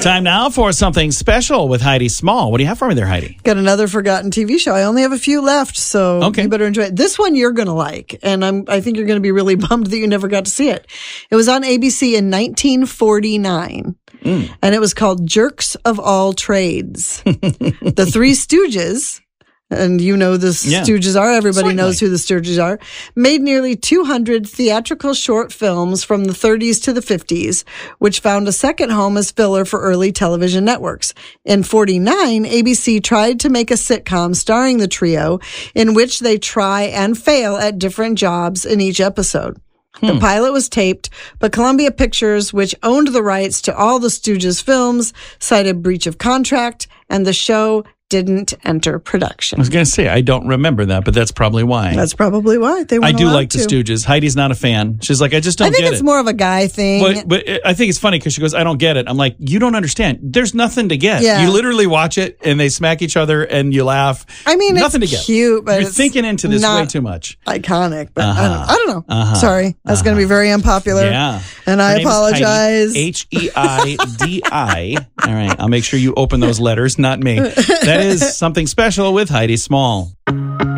Time now for something special with Heidi Small. What do you have for me there, Heidi? Got another forgotten TV show. I only have a few left, so you better enjoy it. This one you're going to like, and I think you're going to be really bummed that you never got to see it. It was on ABC in 1949, and it was called Jerks of All Trades. The Three Stooges, and you know the Stooges are, everybody knows who the Stooges are, made nearly 200 theatrical short films from the 30s to the 50s, which found a second home as filler for early television networks. In 49, ABC tried to make a sitcom starring the trio in which they try and fail at different jobs in each episode. The pilot was taped, but Columbia Pictures, which owned the rights to all the Stooges films, cited breach of contract, and the show didn't enter production. I was going to say, I don't remember that, but that's probably why. That's probably why. They weren't I do allowed like to. the Stooges. Heidi's not a fan. She's like, I just don't get it. I think it's more of a guy thing. But I think it's funny because she goes, I don't get it. I'm like, you don't understand. There's nothing to get. Yeah. You literally watch it and they smack each other and you laugh. I mean, nothing it's to get. Cute, but you're it's thinking into this way too much. Iconic, but I don't know. Sorry. That's going to be very unpopular. Yeah. And I apologize. Heidi. All right. I'll make sure you open those letters, not me. That is something special with Heidi Small.